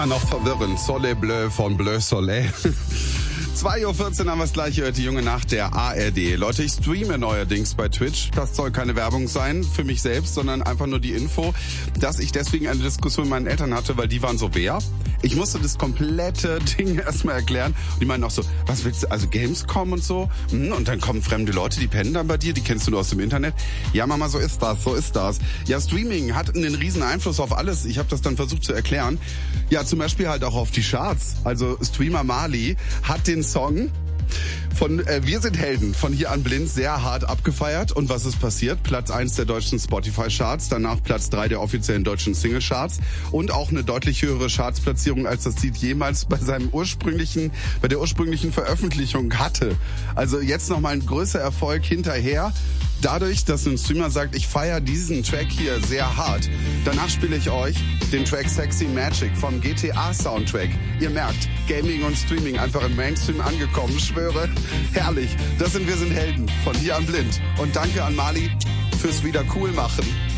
Noch verwirrend. Soleil Bleu von Bleu Soleil. 2.14 Uhr haben wir es gleich gehört, die junge Nacht der ARD. Leute, ich streame neuerdings bei Twitch. Das soll keine Werbung sein für mich selbst, sondern einfach nur die Info, dass ich deswegen eine Diskussion mit meinen Eltern hatte, weil die waren so, wer? Ich musste das komplette Ding erstmal erklären. Und die meinen auch so, was willst du, also Gamescom und so? Und dann kommen fremde Leute, die pennen dann bei dir, die kennst du nur aus dem Internet. Ja, Mama, so ist das, so ist das. Ja, Streaming hat einen riesen Einfluss auf alles. Ich habe das dann versucht zu erklären. Ja, zum Beispiel halt auch auf die Charts. Also Streamer Mali hat den Song von Wir sind Helden von Hier an Blind sehr hart abgefeiert. Und was ist passiert? Platz 1 der deutschen Spotify-Charts, danach Platz 3 der offiziellen deutschen Single-Charts und auch eine deutlich höhere Chartsplatzierung, als das Lied jemals bei der ursprünglichen Veröffentlichung hatte. Also jetzt nochmal ein größerer Erfolg hinterher. Dadurch, dass ein Streamer sagt, ich feiere diesen Track hier sehr hart. Danach spiele ich euch den Track Sexy Magic vom GTA-Soundtrack. Ihr merkt, Gaming und Streaming einfach im Mainstream angekommen. Schwöre, herrlich. Das sind Wir sind Helden von Hier an Blind. Und danke an Mali fürs wieder cool machen.